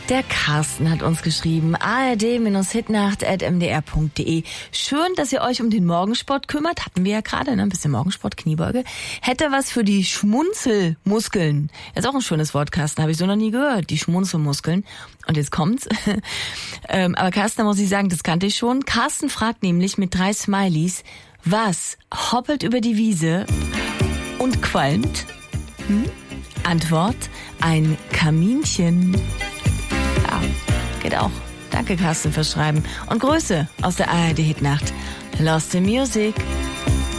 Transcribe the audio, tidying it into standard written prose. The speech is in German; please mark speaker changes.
Speaker 1: Der Carsten hat uns geschrieben, ard-hitnacht@mdr.de. Schön, dass ihr euch um den Morgensport kümmert. Hatten wir ja gerade, ne? Ein bisschen Morgensport, Kniebeuge. Hätte was für die Schmunzelmuskeln. Ist auch ein schönes Wort, Carsten. Habe ich so noch nie gehört. Die Schmunzelmuskeln. Und jetzt kommt's. Aber Carsten, da muss ich sagen, das kannte ich schon. Carsten fragt nämlich mit 3 Smileys, was hoppelt über die Wiese und qualmt? Antwort, ein Kaminchen. Ja, geht auch. Danke, Carsten, fürs Schreiben. Und Grüße aus der ARD Hitnacht. Lost in Music.